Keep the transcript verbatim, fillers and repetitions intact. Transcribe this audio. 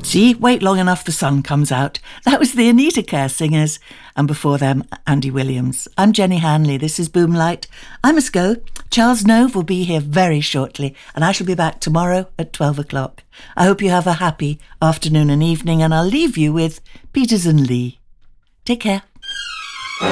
See, wait long enough, the sun comes out. That was the Anita Care Singers. And before them, Andy Williams. I'm Jenny Hanley. This is Boomlight. I must go. Charles Nove will be here very shortly, and I shall be back tomorrow at twelve o'clock. I hope you have a happy afternoon and evening, and I'll leave you with Peters and Lee. Take care.